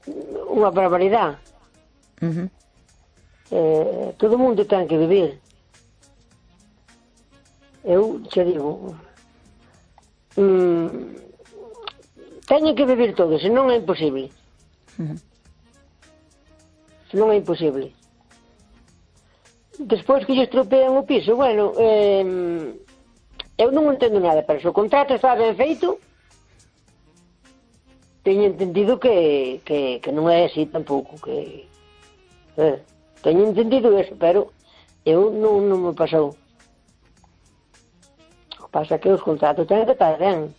unha barbaridade. Todo o mundo ten que vivir. Eu te digo, teñen que vivir todos, senón é imposible. Senón é imposible. Despois que lle estropean o piso, bueno, eu non entendo nada, pero se o contrato está ben feito, teño entendido que non é así tampouco, que teño entendido eso, pero eu non me pasou. O que pasa é que os contratos teñen que estar ben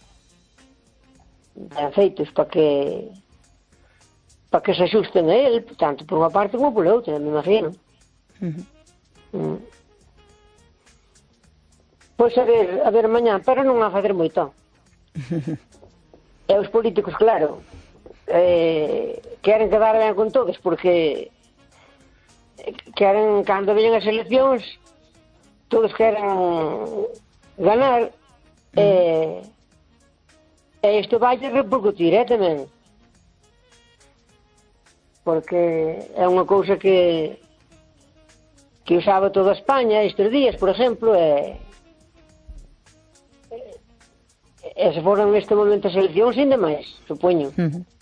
feitos para que se axusten a ele, tanto por unha parte como por outra, me imagino. Pois a ver mañá, pero non a facer moito. E os políticos, claro, queren quedar ben con todos, porque queren, cando veñen as eleccións, todos queren ganar, e isto vai repercutir, tamén. Porque é unha cousa que usaba toda España estes días, por exemplo, e se foran neste momento as eleccións, ainda máis, supoño.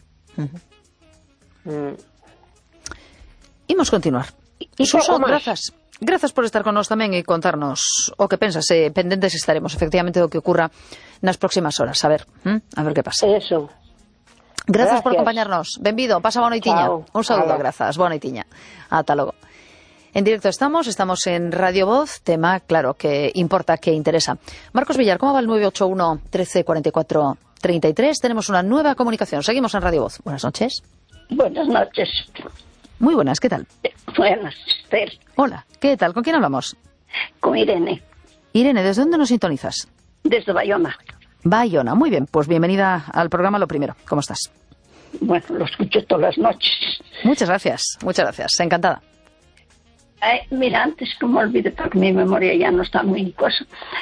Imos continuar. Suso, grazas por estar con nós tamén e contarnos o que pensas. Pendentes estaremos, efectivamente, do que ocurra nas próximas horas. A ver que pasa. Eso. Grazas por acompañarnos. Benvido, pasa boa noitiña. Un saludo, grazas. Boa noitiña. Ata logo. En directo estamos en Radio Voz, tema, claro, que importa, que interesa. Marcos Villar, ¿cómo va el 981 13 44 33? Tenemos una nueva comunicación. Seguimos en Radio Voz. Buenas noches. Buenas noches. Muy buenas, ¿qué tal? Buenas, Esther. Hola, ¿qué tal? ¿Con quién hablamos? Con Irene. Irene, ¿desde dónde nos sintonizas? Desde Bayona. Bayona, muy bien. Pues bienvenida al programa, lo primero. ¿Cómo estás? Bueno, lo escucho todas las noches. Muchas gracias, encantada. Mira, antes que me olvide, porque mi memoria ya no está muy cosa.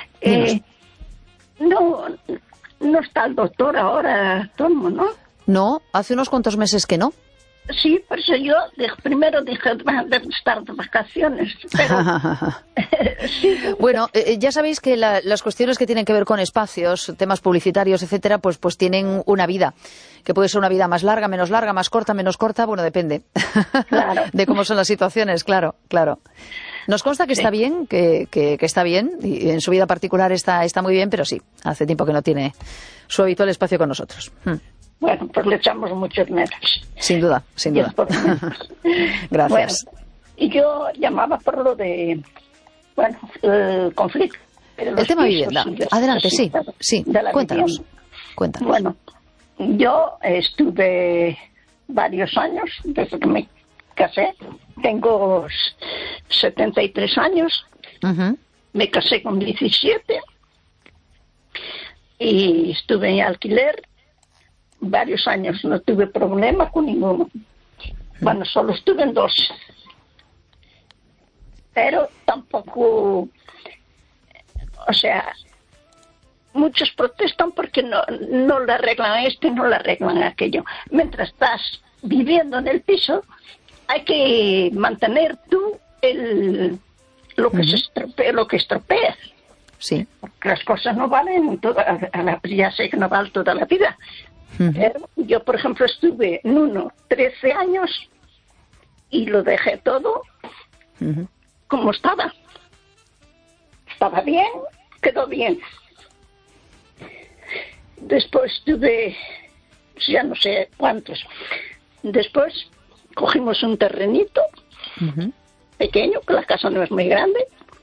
No está el doctor ahora, Tomo, ¿no? No, hace unos cuantos meses que no. Sí, por eso yo primero dije, van a estar de vacaciones. Pero... sí. Bueno, ya sabéis que las cuestiones que tienen que ver con espacios, temas publicitarios, etcétera, pues tienen una vida, que puede ser una vida más larga, menos larga, más corta, menos corta, bueno, depende. Claro. De cómo son las situaciones, claro. Nos consta que está bien, que está bien, y en su vida particular está muy bien, pero sí, hace tiempo que no tiene su habitual espacio con nosotros. Bueno, pues le echamos muchos menos. Sin duda. Gracias. Bueno, y yo llamaba por lo de, el conflicto. El tema vivienda. Adelante, sí. Cuéntanos. Bueno, yo estuve varios años, desde que me casé. Tengo 73 años. Me casé con 17. Y estuve en alquiler. Varios años no tuve problema con ninguno. Bueno, solo estuve en 2. Pero tampoco, o sea, muchos protestan porque no le arreglan esto y no le arreglan aquello. Mientras estás viviendo en el piso, hay que mantener tú lo que se estropea, lo que estropeas. Sí. Porque las cosas no valen ya sé que no valen toda la vida. Pero yo, por ejemplo, estuve en uno 13 años y lo dejé todo como estaba. Estaba bien, quedó bien. Después tuve, ya no sé cuántos. Después cogimos un terrenito pequeño, que la casa no es muy grande,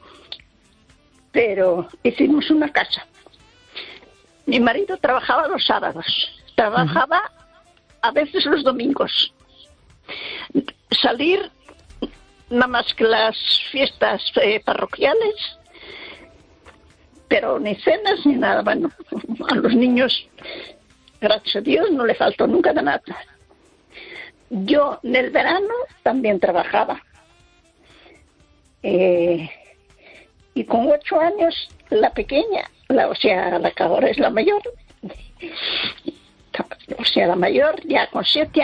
pero hicimos una casa. Mi marido trabajaba los sábados. Trabajaba a veces los domingos. Salir nada más que las fiestas parroquiales, pero ni cenas ni nada. Bueno, a los niños, gracias a Dios, no le faltó nunca de nada. Yo en el verano también trabajaba. Y con 8 años, la pequeña, la que ahora es la mayor, o sea, la mayor ya con 7